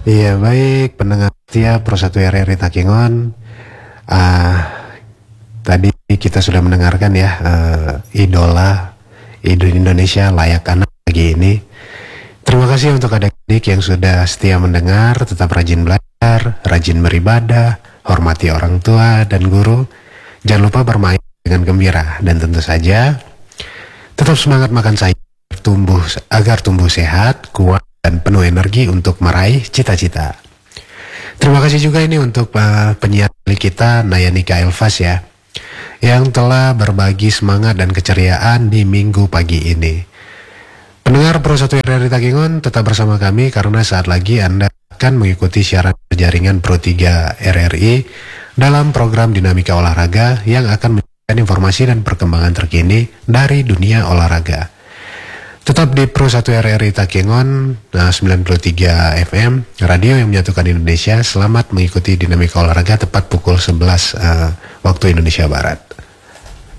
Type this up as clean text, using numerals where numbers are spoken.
Iya, baik pendengar setia Pro 1 RRI Takengon. Tadi kita sudah mendengarkan ya idola Indonesia layak anak pagi ini. Terima kasih untuk adik-adik yang sudah setia mendengar, tetap rajin belajar, rajin beribadah, hormati orang tua dan guru. Jangan lupa bermain dengan gembira dan tentu saja tetap semangat makan sayur agar tumbuh sehat, kuat dan penuh energi untuk meraih cita-cita. Terima kasih juga ini untuk penyiar kita Nayanika Elvas ya, yang telah berbagi semangat dan keceriaan di minggu pagi ini. Pendengar Pro 1 RRI Takengon, tetap bersama kami karena saat lagi Anda akan mengikuti siaran jaringan Pro 3 RRI dalam program Dinamika Olahraga yang akan memberikan informasi dan perkembangan terkini dari dunia olahraga. Tetap di Pro 1 RRI Takengon 93 FM, radio yang menyatukan Indonesia. Selamat mengikuti Dinamika Olahraga tepat pukul 11 waktu Indonesia Barat.